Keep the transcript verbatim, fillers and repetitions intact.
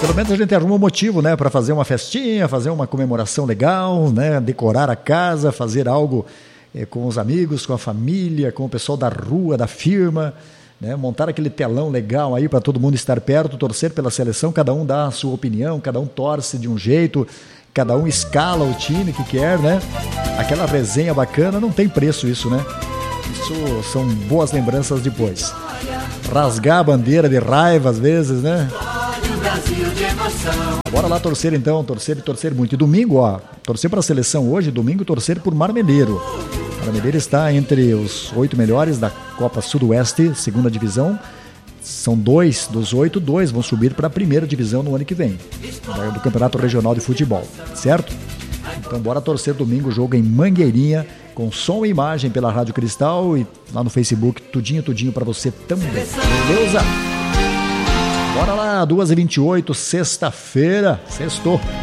Pelo menos a gente arruma um motivo, né, para fazer uma festinha, fazer uma comemoração legal, né, decorar a casa, fazer algo eh, com os amigos, com a família, com o pessoal da rua, da firma, né, montar aquele telão legal aí para todo mundo estar perto, torcer pela seleção, cada um dá a sua opinião, cada um torce de um jeito, cada um escala o time que quer, né? Aquela resenha bacana, não tem preço isso, né? Isso são boas lembranças depois. Rasgar a bandeira de raiva às vezes, né? Bora lá torcer então, torcer e torcer muito. E domingo, ó, torcer para a seleção hoje, domingo torcer por Marmeleiro. Marmeleiro está entre os oito melhores da Copa Sudoeste, segunda divisão. São dois dos oito, dois vão subir para a primeira divisão no ano que vem, do Campeonato Regional de Futebol, certo? Então bora torcer domingo, jogo em Mangueirinha, com som e imagem pela Rádio Cristal e lá no Facebook, tudinho, tudinho para você também, beleza? Bora lá, duas e vinte e oito, sexta-feira, sextou.